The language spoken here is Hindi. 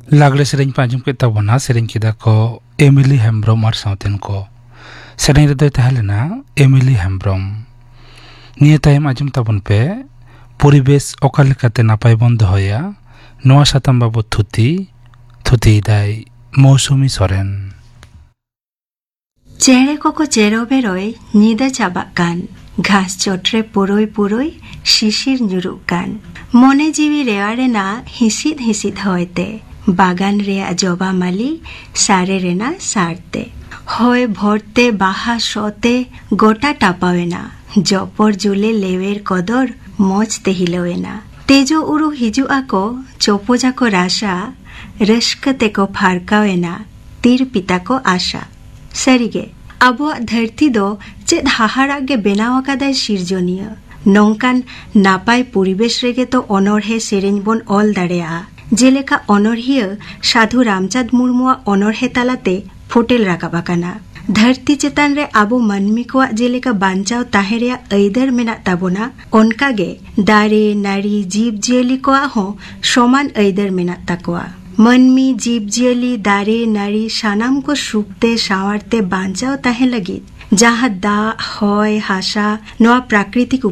लागले सेरेंग पांजुम के तबना सेरेंग किदा को एमिली हेम्ब्रोम और साउथेन को सेरेंग रेदोय ताहलेना एमिली हेम्ब्रोम निये टाइम आजुम ताबन पे परिवेश ओकालेकाते नापाय बन दोहया नोआ साताम बाबू थुती दाय मौसुमी सोरेन चेड़े को चेरो बेरोय नीदा चाबाक कान घास चोटरे पुरोय शिशिर nyuruk kan mone jiwi rewarena hisit hoyte bagan rea joba mali sare rena sarte hoy bhorte baha shote gota tapawena jopor jule lewer kodor moj te hilowena tejo uru hiju ako chopoja ko rasha rashkate ko pharkawena tir pita ko asha sarige abo dharti do ched hahara ge benaw akaday sirjoniya नौकान नापाय परिवेश रेगे तो अनरहे सेरेंग बन ऑल दाड़ेया जेलेका अनरहिया साधु रामचाँद मुर्मुआ अनरहे तालाते फोटेल राकाबाकाना धरती चेतान रे आबो मानमी कोआ जेलेका बांचाव ताहेरेया ऐदर मेना ताबोना ओनकागे दारे नारी जीव जियली कोआ हो समान ऐदर मेना ताकोआ मानमी जीव जियली दारे नारी सानाम को सुखते सावारते बांचाव ताहे लगी जहाँ दा हय हासा नोआ प्राकृतिक